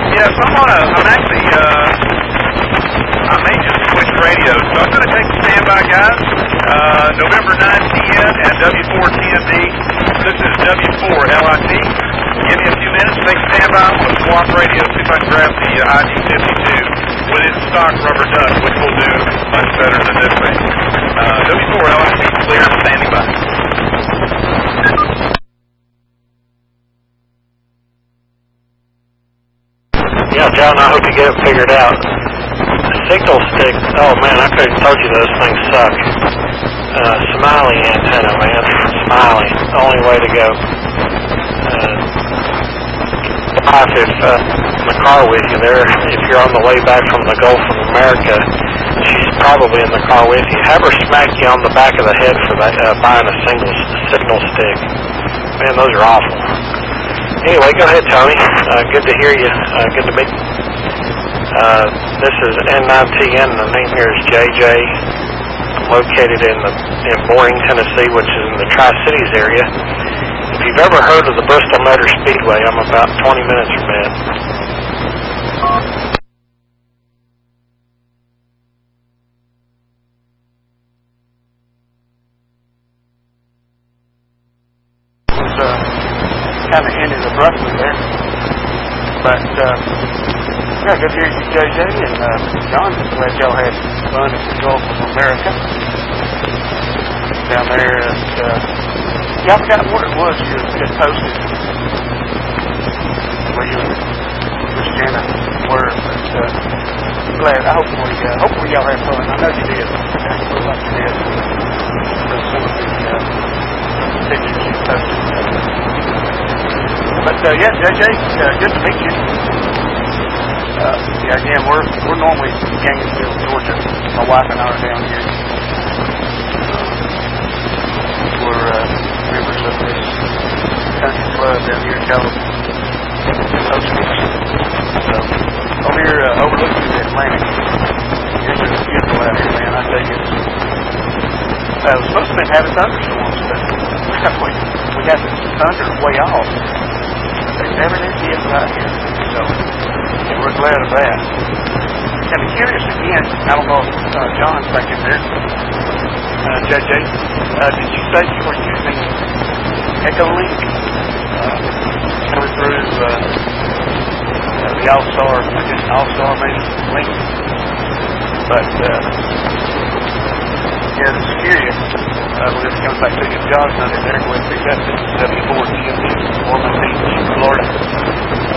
Yes, I may just switch radios, so I'm going to take the standby, guys. November 9 p.m. at W4TMD. This is W4LIT. Give me a few minutes, take standby. We'll swap radio, see if I can grab the ID52 with its stock rubber duck, which will do much better than this thing. W4LIT, clear, standing by. Yeah, John, I hope you get it figured out. Signal stick, oh man, I could have told you those things suck. Smiley antenna, man. Smiley, only way to go. If in the car with you there, if you're on the way back from the Gulf of America, she's probably in the car with you. Have her smack you on the back of the head for that, buying a single signal stick. Man, those are awful. Anyway, go ahead, Tony. Good to hear you. Good to meet you. This is N9TN. The name here is JJ. I'm located in Boring, Tennessee, which is in the Tri-Cities area. If you've ever heard of the Bristol Motor Speedway, I'm about 20 minutes from it. Kind of ended abruptly there. But, yeah, good to hear you, JJ, and John, glad y'all had fun at the Gulf of America. Down there at, yeah, I forgot what it was you had posted. Where you and Christiana were, but hopefully y'all had fun. I know you did. I feel like you did. From some of the pictures you posted. But, yeah, JJ, good to meet you. Yeah, again, we're normally in Gainesville, Georgia. My wife and I are down here. We're members of this country club down here in California. So, over here, overlooking the Atlantic. It's just beautiful out here, man, I tell you. We're supposed to have been having thunderstorms, but we got the thunder way off. They never did get right here. So, yeah, we're glad of that. And I'm curious again, I don't know if John's back in there. JJ, did you say you were using Echolink coming through the All-Star, I guess All-Star maybe, link? But, yeah, it's curious. We're just coming back to you. John's not in there. Go ahead and pick that. This is W4TMD, Ormond Beach, Florida.